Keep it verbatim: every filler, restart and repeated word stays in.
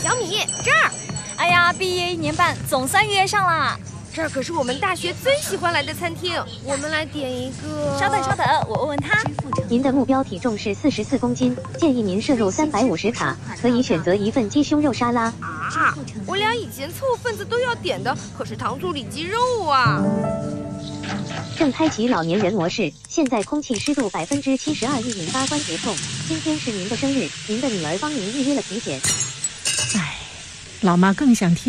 小米，这儿。 哎呀，毕业一年半，总算约上啦。 这儿可是我们大学最喜欢来的餐厅，我们来点一个。 稍等稍等，我问问他。 您的目标体重是四十四公斤，建议您摄入三百五十卡，可以选择一份鸡胸肉沙拉。 啊，我俩以前凑份子都要点的，可是糖醋里脊肉啊。 正开启老年人模式，现在空气湿度百分之七十二，易引发关节痛。今天是您的生日，您的女儿帮您预约了体检。 唉，老妈更想听。